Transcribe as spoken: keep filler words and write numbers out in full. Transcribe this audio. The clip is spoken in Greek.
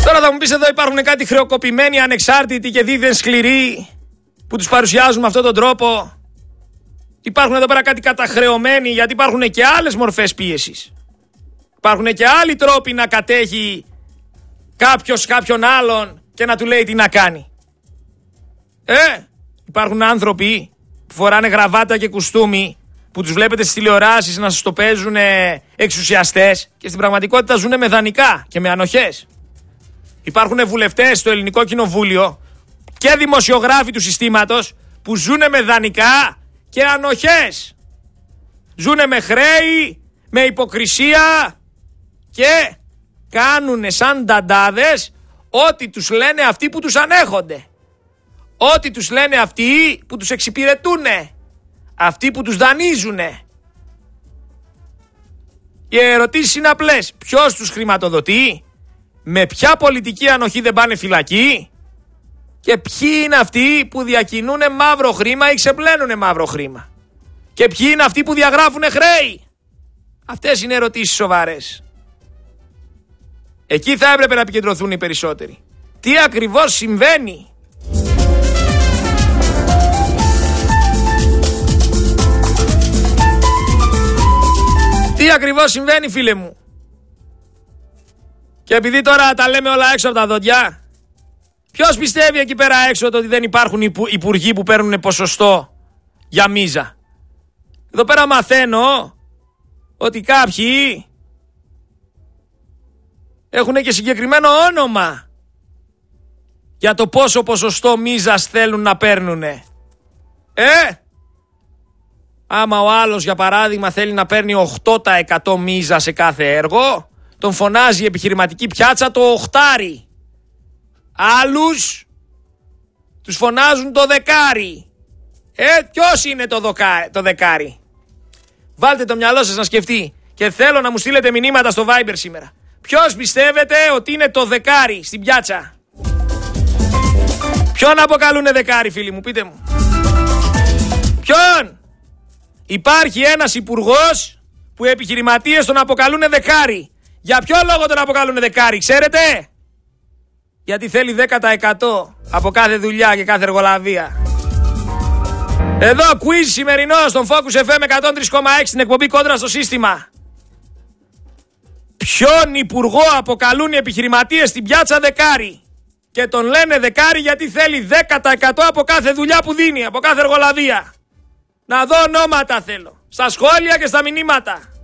Τώρα θα μου πεις, εδώ υπάρχουν κάτι χρεοκοπημένοι, ανεξάρτητοι και δίθεν σκληροί που τους παρουσιάζουν με αυτόν τον τρόπο. Υπάρχουν εδώ πέρα κάτι καταχρεωμένοι, γιατί υπάρχουν και άλλες μορφές πίεσης. Υπάρχουν και άλλοι τρόποι να κατέχει κάποιος κάποιον άλλον και να του λέει τι να κάνει. Ε, υπάρχουν άνθρωποι που φοράνε γραβάτα και κουστούμι, που τους βλέπετε στις τηλεοράσεις να σας το παίζουν εξουσιαστές και στην πραγματικότητα ζουν με δανεικά και με ανοχές. Υπάρχουν βουλευτές στο Ελληνικό Κοινοβούλιο και δημοσιογράφοι του συστήματος που ζουν με δανεικά και ανοχές. Ζουνε με χρέη, με υποκρισία και κάνουνε σαν νταντάδες ό,τι τους λένε αυτοί που τους ανέχονται. Ό,τι τους λένε αυτοί που τους εξυπηρετούνε. Αυτοί που τους δανείζουνε. Οι ερωτήσεις είναι απλές. Ποιος τους χρηματοδοτεί, με ποια πολιτική ανοχή δεν πάνε φυλακή και ποιοι είναι αυτοί που διακινούν μαύρο χρήμα ή ξεπλένουν μαύρο χρήμα. Και ποιοι είναι αυτοί που διαγράφουν χρέη. Αυτές είναι ερωτήσεις σοβαρές. Εκεί θα έπρεπε να επικεντρωθούν οι περισσότεροι. Τι ακριβώς συμβαίνει. Τι ακριβώς συμβαίνει, φίλε μου. Και επειδή τώρα τα λέμε όλα έξω από τα δόντια, ποιος πιστεύει εκεί πέρα έξω ότι δεν υπάρχουν υπουργοί που παίρνουν ποσοστό για μίζα. Εδώ πέρα μαθαίνω ότι κάποιοι έχουν και συγκεκριμένο όνομα για το πόσο ποσοστό μίζας θέλουν να παίρνουνε. Ε! Άμα ο άλλος για παράδειγμα θέλει να παίρνει οκτώ τοις εκατό μίζα σε κάθε έργο, τον φωνάζει η επιχειρηματική πιάτσα το οχτάρι. Άλλους τους φωνάζουν το δεκάρι. Ε, ποιος είναι το, δοκα, το δεκάρι. Βάλτε το μυαλό σας να σκεφτεί και θέλω να μου στείλετε μηνύματα στο Viber σήμερα. Ποιος πιστεύετε ότι είναι το δεκάρι στην πιάτσα. Ποιον αποκαλούνε δεκάρι, φίλοι μου, πείτε μου. Ποιον. Υπάρχει ένας υπουργός που οι επιχειρηματίες τον αποκαλούνε δεκάρι. Για ποιο λόγο τον αποκαλούνε δεκάρι, ξέρετε? Γιατί θέλει δέκα τοις εκατό από κάθε δουλειά και κάθε εργολαβία. Εδώ quiz σημερινό στον Focus εφ εμ εκατόν τρία κόμμα έξι στην εκπομπή Κόντρα στο Σύστημα. Ποιον υπουργό αποκαλούν οι επιχειρηματίες στην πιάτσα δεκάρι? Και τον λένε δεκάρι γιατί θέλει δέκα τοις εκατό από κάθε δουλειά που δίνει, από κάθε εργολαβία. Να δω ονόματα θέλω, στα σχόλια και στα μηνύματα.